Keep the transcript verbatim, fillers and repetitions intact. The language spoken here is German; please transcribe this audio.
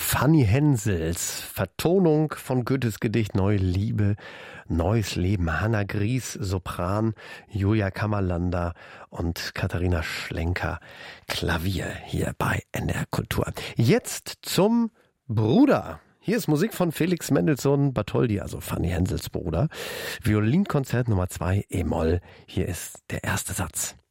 Fanny Hensels Vertonung von Goethes Gedicht Neue Liebe, Neues Leben. Hanna Gries, Sopran, Julia Kammerlander und Katharina Schlenker, Klavier hier bei N D R Kultur. Jetzt zum Bruder. Hier ist Musik von Felix Mendelssohn Bartholdy, also Fanny Hensels Bruder. Violinkonzert Nummer zwei, E-Moll. Hier ist der erste Satz.